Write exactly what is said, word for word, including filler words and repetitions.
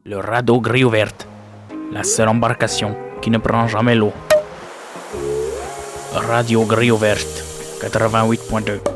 Le radeau grille ouverte. La seule embarcation qui ne prend jamais l'eau. Radio Grille ouverte. quatre-vingt-huit point deux.